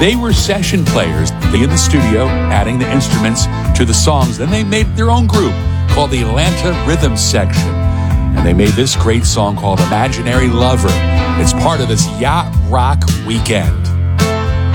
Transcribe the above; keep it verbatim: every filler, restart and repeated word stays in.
They were session players. They in the studio, adding the instruments to the songs. Then they made their own group called the Atlanta Rhythm Section. And they made this great song called Imaginary Lover. It's part of this Yacht Rock Weekend.